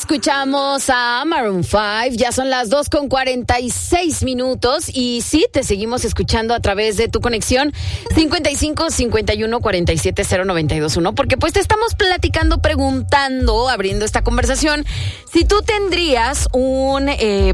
Escuchamos a Maroon 5, ya son las 2:46 y sí, te seguimos escuchando a través de tu conexión 55 51 47 0921, porque pues te estamos platicando, preguntando, abriendo esta conversación, si tú tendrías un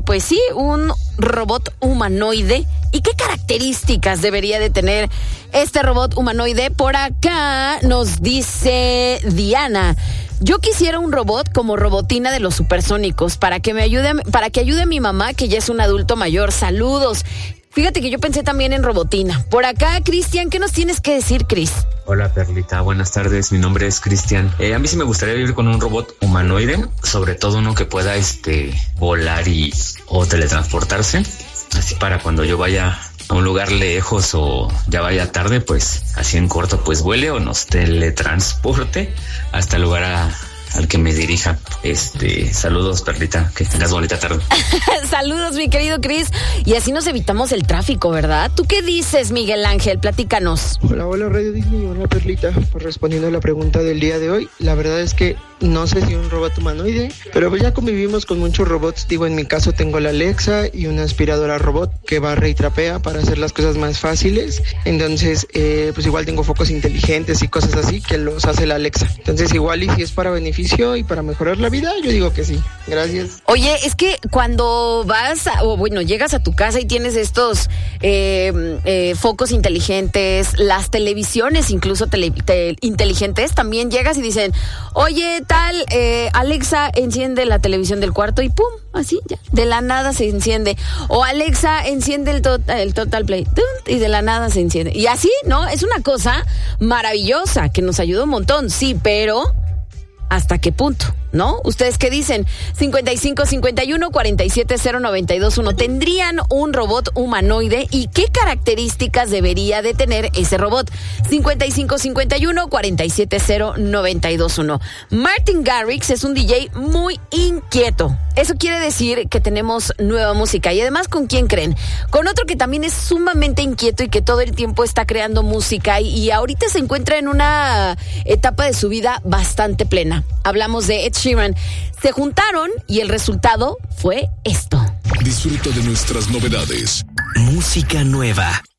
robot humanoide y qué características debería de tener este robot humanoide. Por acá nos dice Diana: yo quisiera un robot como Robotina de los Supersónicos para que ayude a mi mamá, que ya es un adulto mayor. Saludos. Fíjate que yo pensé también en Robotina. Por acá, Cristian, ¿qué nos tienes que decir, Cris? Hola, Perlita, buenas tardes, mi nombre es Cristian. A mí sí me gustaría vivir con un robot humanoide, sobre todo uno que pueda volar o teletransportarse, así para cuando yo vaya a un lugar lejos o ya vaya tarde, pues así en corto, pues vuele o nos teletransporte hasta el lugar al que me dirija. Saludos, Perlita, que tengas bonita tarde. Saludos, mi querido Cris. Y así nos evitamos el tráfico, ¿verdad? ¿Tú qué dices, Miguel Ángel? Platícanos. Hola, Radio Disney. Hola, Perlita. Pues respondiendo a la pregunta del día de hoy, la verdad es que no sé si un robot humanoide, pero pues ya convivimos con muchos robots. Digo, en mi caso tengo la Alexa y una aspiradora robot que barre y trapea para hacer las cosas más fáciles. Entonces, pues igual tengo focos inteligentes y cosas así que los hace la Alexa. Entonces, igual y si es para beneficio y para mejorar la vida, yo digo que sí. Gracias. Oye, es que cuando llegas a tu casa y tienes estos focos inteligentes, las televisiones incluso inteligentes, también llegas y dicen: oye, Alexa, enciende la televisión del cuarto, y pum, así ya, de la nada se enciende. O Alexa, enciende el Total Play, y de la nada se enciende. Y así, ¿no? Es una cosa maravillosa que nos ayuda un montón, sí, pero ¿hasta qué punto? ¿No? ¿Ustedes qué dicen? 55 51 47 0921. ¿Tendrían un robot humanoide y qué características debería de tener ese robot? 55 51 47 0921. Martin Garrix es un DJ muy inquieto. Eso quiere decir que tenemos nueva música. Y además, ¿con quién creen? Con otro que también es sumamente inquieto y que todo el tiempo está creando música y ahorita se encuentra en una etapa de su vida bastante plena. Hablamos de Ed Sheeran. Se juntaron y el resultado fue esto. Disfruta de nuestras novedades. Música nueva.